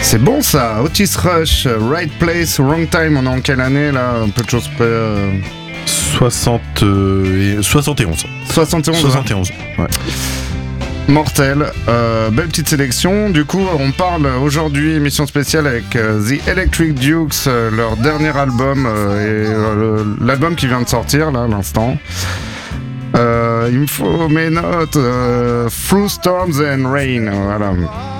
C'est bon ça, Otis Rush, Right Place, Wrong Time, on est en quelle année là? Un peu de choses près. 71. 71. Ouais. Mortel, belle petite sélection. Du coup, on parle aujourd'hui, émission spéciale avec The Electric Dukes, leur dernier album et l'album qui vient de sortir là à l'instant. Il me faut mes notes. Through Storms and Rain, voilà.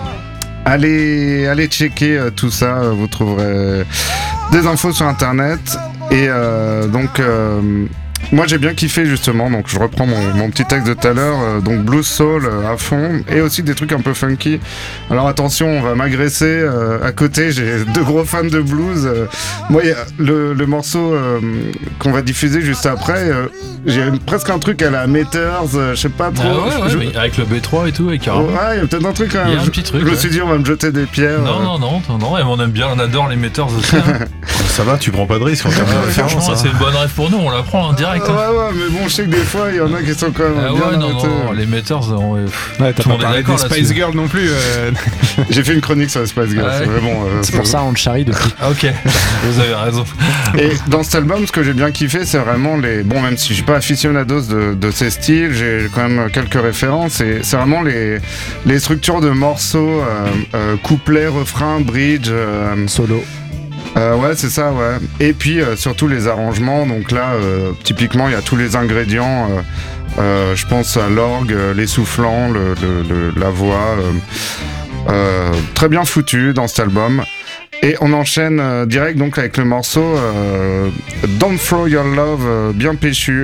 Allez checker tout ça, vous trouverez des infos sur internet. Et donc moi j'ai bien kiffé justement, donc je reprends mon petit texte de tout à l'heure, donc blues soul à fond, et aussi des trucs un peu funky. Alors attention, on va m'agresser, à côté j'ai deux gros fans de blues. Moi y a le morceau qu'on va diffuser juste après, j'ai presque un truc à la Meters, je sais pas trop. Ah ouais, mais avec le B3 et tout, et carrément. Ouais, il y a peut-être un truc quand même. Il y a un petit truc. Je me suis dit on va me jeter des pierres. Non, et on aime bien, on adore les metteurs aussi. Hein. Ça va, tu prends pas de risque en termes de référence. Franchement, c'est une bonne rêve pour nous, on la prend en direct. Hein. Ouais, mais bon, je sais que des fois, il y en a qui sont quand même bien non, les metters, t'as pas parlé des Spice Girls non plus. J'ai fait une chronique sur les Spice Girls, c'est vrai, bon. C'est pour ça on le charrie depuis. Ok, vous avez raison. Et dans cet album, ce que j'ai bien kiffé, c'est vraiment les... Bon, même si je suis pas aficionados de ces styles, j'ai quand même quelques références, et c'est vraiment les structures de morceaux, couplets, refrains, bridge... Solo. Ouais, c'est ça, ouais. Et puis surtout les arrangements. Donc là, typiquement, il y a tous les ingrédients. Je pense à l'orgue, les soufflants, la voix. Très bien foutu dans cet album. Et on enchaîne direct donc avec le morceau Don't Throw Your Love, bien péchu.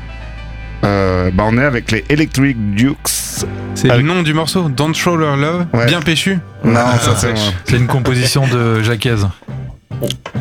On est avec les Electric Dukes. C'est le nom du morceau, Don't Throw Your Love, ouais. Bien péchu. Non, ça c'est moi. C'est une composition de Jacques.